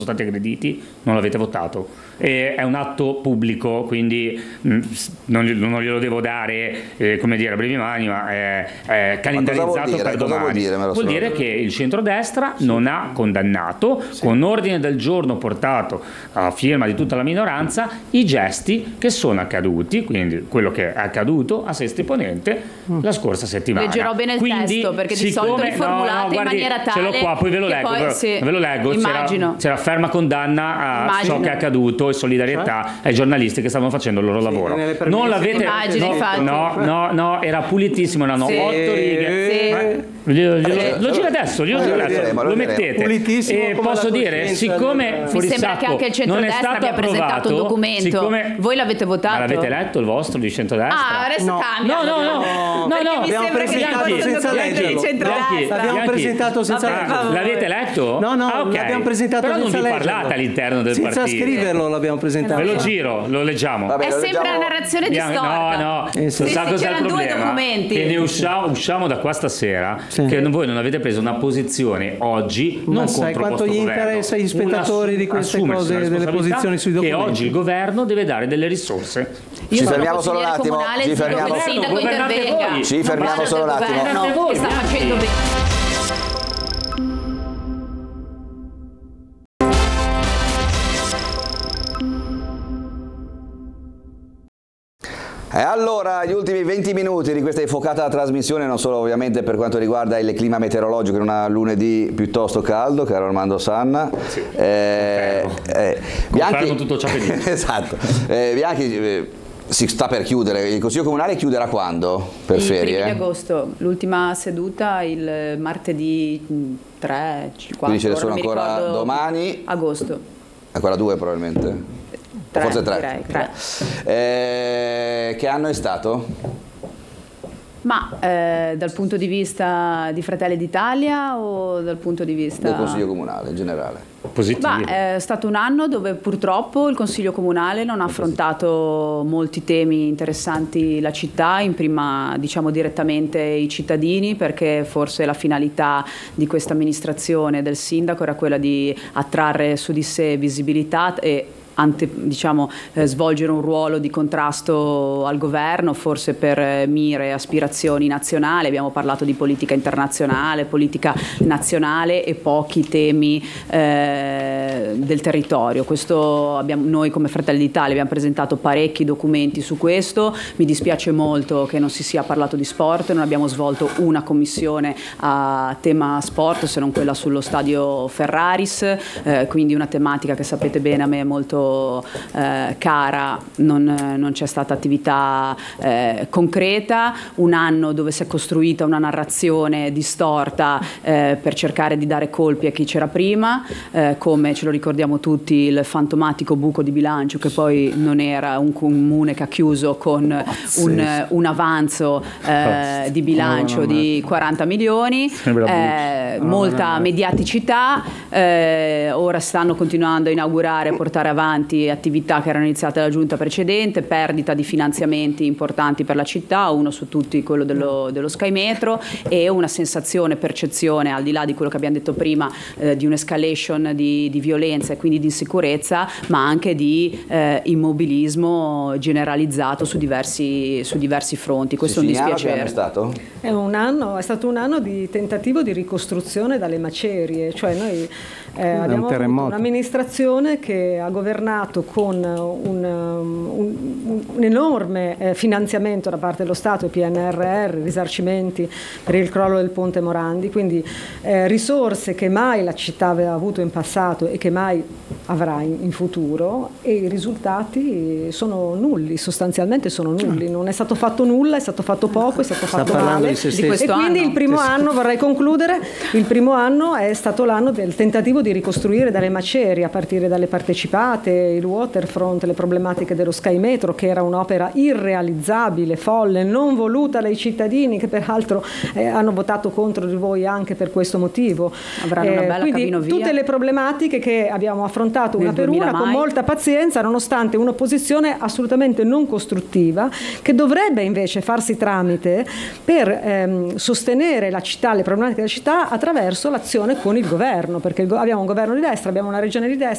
stati aggrediti, non l'avete votato. E è un atto pubblico, quindi non glielo devo dare come dire a brevi mani, ma è calendarizzato per domani. Vuol dire che il centrodestra non ha condannato con ordine del giorno portato a firma di tutta la minoranza i gesti che sono accaduti, quindi quello che è accaduto a Sesto Ponente la scorsa settimana. Leggerò bene il testo, perché di solito riformulate in maniera tale, ce l'ho qua, poi ve lo leggo, ve lo leggo. C'era ferma condanna a ciò che è accaduto e solidarietà ai giornalisti che stavano facendo il loro lavoro. Non l'avete, no, era pulitissimo, erano 8 righe. Lo giro adesso, lo mettete. E posso dire, siccome mi sembra che anche il centrodestra abbia presentato un documento, voi l'avete votato? Ma l'avete letto il vostro di centrodestra? Adesso cambia. No, abbiamo presentato senza leggerlo. L'abbiamo presentato senza leggerlo. L'avete letto? No, l'abbiamo presentato però senza leggerlo. Però non vi parlate all'interno del partito. Senza scriverlo l'abbiamo presentato. Ve lo giro, lo leggiamo. Vabbè, è sempre una narrazione distorta. No. Sa cos'è il problema? Che ne usciamo da qua stasera, che voi non avete preso una posizione oggi, non contro il vostro governo. Ma sai quanto gli interessa agli spettatori di queste cose, delle posizioni sui documenti? Che oggi il governo deve dare delle risorse. Ci fermiamo solo un attimo. Ci fermiamo solo un attimo. Che sta facendo bene. E allora, gli ultimi 20 minuti di questa infocata trasmissione, non solo ovviamente per quanto riguarda il clima meteorologico in un lunedì piuttosto caldo, caro Armando Sanna. Sì, Bianchi, tutto ciò che dice. Esatto. Bianchi, si sta per chiudere, il Consiglio Comunale chiuderà quando? Per il ferie? Il 1 di agosto, l'ultima seduta il martedì 3, 4. Quindi ce ne sono ancora domani? Agosto. Ancora 2 probabilmente? 3, forse 3. Direi, 3. Che anno è stato? Ma dal punto di vista di Fratelli d'Italia o dal punto di vista del Consiglio Comunale in generale? Positivo. È stato un anno dove purtroppo il Consiglio Comunale non ha affrontato molti temi interessanti la città, in prima diciamo direttamente i cittadini, perché forse la finalità di questa amministrazione del sindaco era quella di attrarre su di sé visibilità e svolgere un ruolo di contrasto al governo, forse per mire e aspirazioni nazionali. Abbiamo parlato di politica internazionale, politica nazionale e pochi temi del territorio. Noi come Fratelli d'Italia abbiamo presentato parecchi documenti su questo. Mi dispiace molto che non si sia parlato di sport, non abbiamo svolto una commissione a tema sport se non quella sullo stadio Ferraris, quindi una tematica che sapete bene a me è molto cara, non c'è stata attività concreta, un anno dove si è costruita una narrazione distorta per cercare di dare colpi a chi c'era prima, come ce lo ricordiamo tutti il fantomatico buco di bilancio che poi non era un comune che ha chiuso con un avanzo di bilancio di 40 milioni, molta mediaticità, ora stanno continuando a inaugurare e portare avanti attività che erano iniziate dalla giunta precedente, perdita di finanziamenti importanti per la città, uno su tutti quello dello Sky Metro, e una percezione, al di là di quello che abbiamo detto prima, di un'escalation di violenza e quindi di insicurezza, ma anche di immobilismo generalizzato su diversi fronti. Questo è un dispiacere. È stato? È stato un anno di tentativo di ricostruzione dalle macerie, cioè noi abbiamo avuto un'amministrazione che ha governato con un enorme finanziamento da parte dello Stato, PNRR, risarcimenti per il crollo del ponte Morandi, quindi risorse che mai la città aveva avuto in passato e che mai avrà in futuro, e i risultati sono nulli, sostanzialmente sono nulli. Non è stato fatto nulla, è stato fatto poco, è stato fatto male. E quindi il primo anno, vorrei concludere, il primo anno è stato l'anno del tentativo di ricostruire dalle macerie, a partire dalle partecipate, il waterfront, le problematiche dello Sky Metro, che era un'opera irrealizzabile, folle, non voluta dai cittadini, che peraltro hanno votato contro di voi anche per questo motivo. Avranno una bella cabinovia. Tutte le problematiche che abbiamo affrontato una per una con molta pazienza, nonostante un'opposizione assolutamente non costruttiva, che dovrebbe invece farsi tramite per sostenere la città, le problematiche della città, attraverso l'azione con il governo, perché abbiamo un governo di destra, abbiamo una regione di destra,